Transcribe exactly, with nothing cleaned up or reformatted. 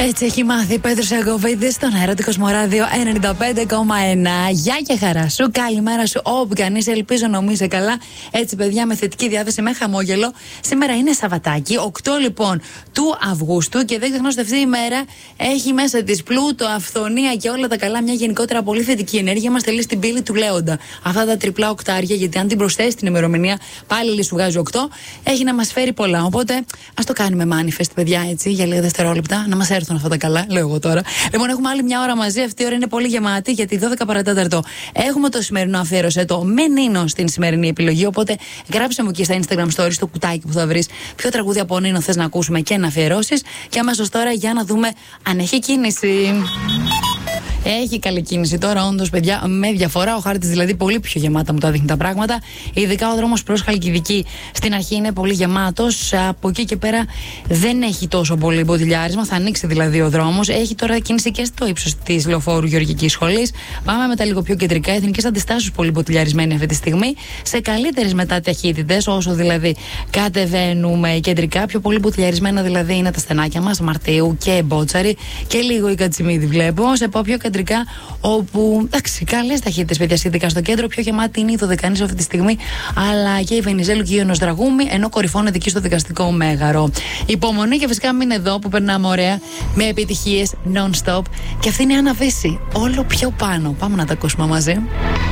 Έτσι έχει μάθει Πέτρος Αγκοβίδης στον αέρα του Κοσμοράδιο ενενήντα πέντε κόμμα ένα. Γεια και χαρά σου, καλημέρα σου, όπου κι αν είσαι, ελπίζω να είσαι καλά. Έτσι, παιδιά, με θετική διάθεση, με χαμόγελο. Σήμερα είναι Σαββατάκι, οκτώ λοιπόν του Αυγούστου, και δεν ξεχνώ ότι αυτή η μέρα έχει μέσα της Πλούτο, αυθονία και όλα τα καλά, μια γενικότερα πολύ θετική ενέργεια. Είμαστε λίγο στην πύλη του Λέοντα. Αυτά τα τριπλά οκτάρια, γιατί αν την προσθέσει την ημερομηνία, πάλι λίγο σου βγάζει οκτώ, έχει να μας φέρει πολλά. Οπότε ας το κάνουμε manifest, παιδιά, έτσι, για λίγα δευτερόλεπτα, να μας έρθουν αυτά τα καλά, λέω εγώ τώρα. Λοιπόν, έχουμε άλλη μια ώρα μαζί. Αυτή η ώρα είναι πολύ γεμάτη, γιατί δώδεκα παρατέταρτο έχουμε το σημερινό αφιέρωσε το με Νίνο στην σημερινή επιλογή. Οπότε γράψε μου εκεί στα Instagram stories, στο κουτάκι που θα βρεις, ποιο τραγούδι από Νίνο θες να ακούσουμε και να αφιερώσεις. Και αμέσως τώρα για να δούμε αν έχει κίνηση. Έχει καλή κίνηση τώρα, όντως, παιδιά, με διαφορά. Ο χάρτης δηλαδή πολύ πιο γεμάτα μου τα δείχνει τα πράγματα. Ειδικά ο δρόμος προς Χαλκιδική στην αρχή είναι πολύ γεμάτος. Από εκεί και πέρα δεν έχει τόσο πολύ μποτιλιάρισμα. Θα ανοίξει δηλαδή ο δρόμος. Έχει τώρα κίνηση και στο ύψος της Λεωφόρου Γεωργικής Σχολής. Πάμε με τα λίγο πιο κεντρικά. Εθνικές Αντιστάσεις πολύ μποτιλιαρισμένοι αυτή τη στιγμή. Σε καλύτερες μετά ταχύτητες, όσο δηλαδή κατεβαίνουμε κεντρικά. Πιο πολύ μποτιλιαρισμένα δηλαδή είναι τα στενάκια μας, Μαρτίου και Μπότσαρη. Και λίγο η Κατσιμίδη βλέπω. Σε πάω πιο κεντρικά, όπου εντάξει, καλές ταχύτητες, παιδιά, σχετικά στο κέντρο. Πιο γεμάτη είναι η Δωδεκανήσου αυτή τη στιγμή, αλλά και η Βενιζέλου και η Ιωνος Δραγούμη, ενώ κορυφώνεται εκεί στο δικαστικό μέγαρο. Υπομονή και φυσικά μην εδώ που περνάμε ωραία, με επιτυχίες non-stop. Και αυτή είναι η Άννα Βύση, όλο πιο πάνω. Πάμε να τα ακούσουμε μαζί.